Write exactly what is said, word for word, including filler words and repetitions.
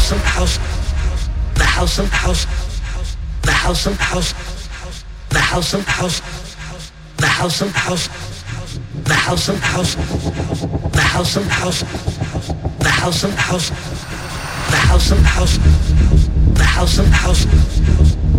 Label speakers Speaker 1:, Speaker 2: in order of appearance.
Speaker 1: house of house, the house of house, the house of house, the house of house, the house of house, the house of house, the house of house, the house of house, the house of house, the house of house,